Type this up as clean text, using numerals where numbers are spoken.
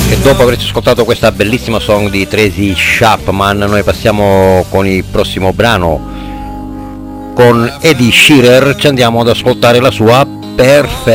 E dopo averci ascoltato questa bellissima song di Tracy Chapman, noi passiamo con il prossimo brano. Con Eddie Sheeran ci andiamo ad ascoltare la sua Perfect.